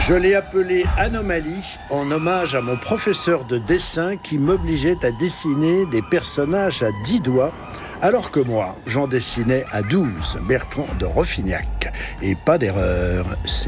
Je l'ai appelé Anomalie en hommage à mon professeur de dessin qui m'obligeait à dessiner des personnages à 10 doigts, alors que moi, j'en dessinais à 12. Bertrand de Roffignac. Et pas d'erreur,